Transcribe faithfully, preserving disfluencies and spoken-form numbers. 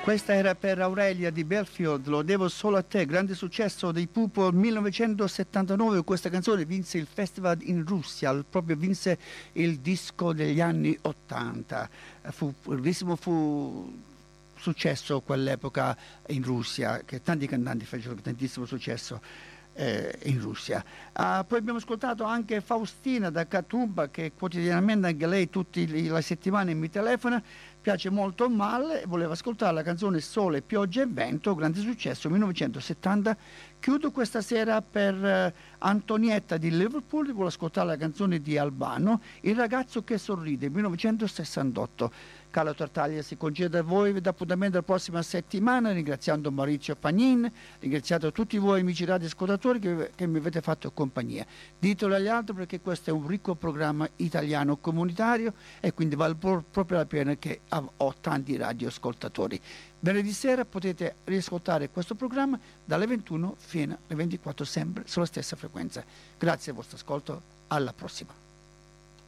Questa era per Aurelia di Belfield, Lo devo solo a te, grande successo dei Purple millenovecentosettantanove. Questa canzone vinse il festival in Russia, proprio vinse il disco degli anni ottanta. Fu, fu successo quell'epoca in Russia, che tanti cantanti fecero tantissimo successo eh, in Russia. Uh, poi abbiamo ascoltato anche Faustina da Katuba, che quotidianamente anche lei tutte le settimane mi telefona, piace molto male, voleva ascoltare la canzone Sole, Pioggia e Vento, grande successo millenovecentosettanta. Chiudo questa sera per uh, Antonietta di Liverpool, vuole ascoltare la canzone di Albano, Il ragazzo che sorride, millenovecentosessantotto. Carlo Tartaglia si concede a voi, vi dà appuntamento la prossima settimana, ringraziando Maurizio Pagnin, ringraziando tutti voi amici radioascoltatori che, che mi avete fatto compagnia. Ditelo agli altri perché questo è un ricco programma italiano comunitario e quindi vale proprio la pena che ho tanti radioascoltatori. Venerdì sera potete riascoltare questo programma dalle ventuno fino alle ventiquattro, sempre sulla stessa frequenza. Grazie al vostro ascolto, alla prossima.